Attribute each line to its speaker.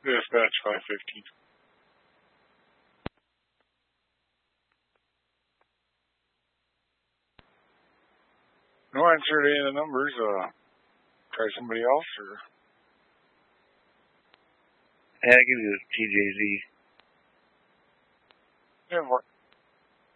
Speaker 1: Dispatch 515. No answer to any of the numbers. Try somebody else, or?
Speaker 2: Yeah, I'll give you TJZ.
Speaker 1: Yeah, work.